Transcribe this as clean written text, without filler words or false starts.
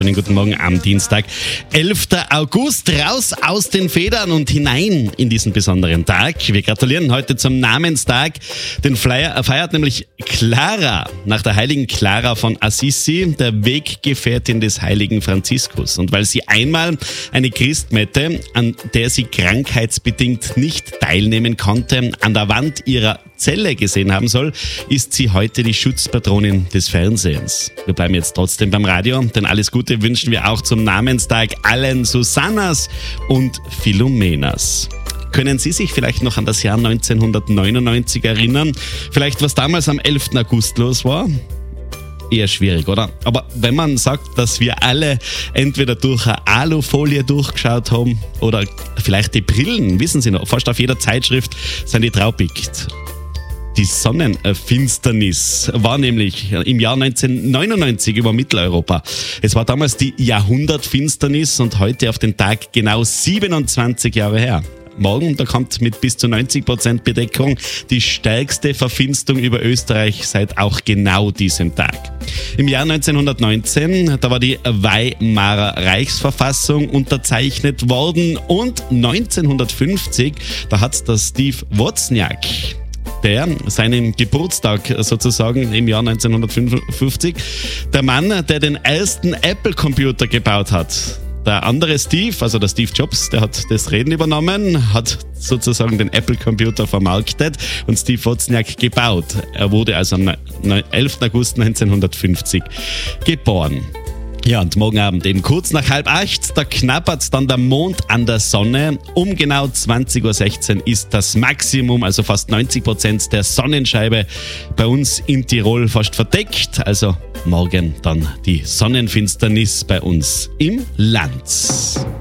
Einen guten Morgen am Dienstag, 11. August, raus aus den Federn und hinein in diesen besonderen Tag. Wir gratulieren heute zum Namenstag. Den Flyer feiert nämlich Clara, nach der heiligen Clara von Assisi, der Weggefährtin des heiligen Franziskus. Und weil sie einmal eine Christmette, an der sie krankheitsbedingt nicht teilnehmen konnte, an der Wand ihrer Zelle gesehen haben soll, ist sie heute die Schutzpatronin des Fernsehens. Wir bleiben jetzt trotzdem beim Radio, denn alles Gute wünschen wir auch zum Namenstag allen Susannas und Philomenas. Können Sie sich vielleicht noch an das Jahr 1999 erinnern? Vielleicht, was damals am 11. August los war? Eher schwierig, oder? Aber wenn man sagt, dass wir alle entweder durch eine Alufolie durchgeschaut haben oder vielleicht die Brillen, wissen Sie noch, fast auf jeder Zeitschrift sind die draufgepickt. Die Sonnenfinsternis war nämlich im Jahr 1999 über Mitteleuropa. Es war damals die Jahrhundertfinsternis und heute auf den Tag genau 27 Jahre her. Morgen, da kommt mit bis zu 90% Bedeckung die stärkste Verfinstung über Österreich seit auch genau diesem Tag. Im Jahr 1919, da war die Weimarer Reichsverfassung unterzeichnet worden und 1950, da hat der Steve Wozniak, der seinen Geburtstag sozusagen im Jahr 1955, der Mann, der den ersten Apple-Computer gebaut hat. Der andere Steve, also der Steve Jobs, der hat das Reden übernommen, hat sozusagen den Apple-Computer vermarktet und Steve Wozniak gebaut. Er wurde also am 11. August 1950 geboren. Ja, und morgen Abend eben kurz nach 7:30, da knappert dann der Mond an der Sonne. Um genau 20.16 Uhr ist das Maximum, also fast 90% der Sonnenscheibe bei uns in Tirol fast verdeckt. Also morgen dann die Sonnenfinsternis bei uns im Land.